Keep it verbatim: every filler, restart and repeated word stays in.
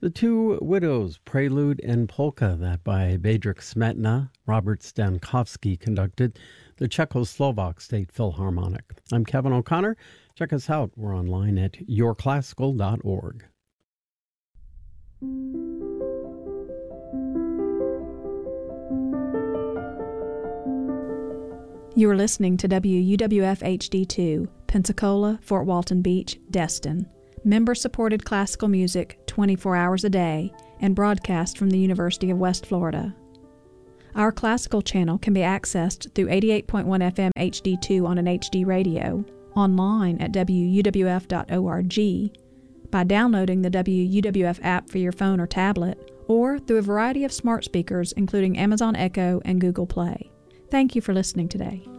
The Two Widows, Prelude and Polka, that by Bedřich Smetana, Robert Stankovsky conducted, the Czechoslovak State Philharmonic. I'm Kevin O'Connor. Check us out. We're online at your classical dot org. You are listening to W U W F H D two, Pensacola, Fort Walton Beach, Destin. Member-supported classical music twenty-four hours a day and broadcast from the University of West Florida. Our classical channel can be accessed through eighty-eight point one F M H D two on an H D radio, online at W U W F dot org, by downloading the W U W F app for your phone or tablet, or through a variety of smart speakers including Amazon Echo and Google Play. Thank you for listening today.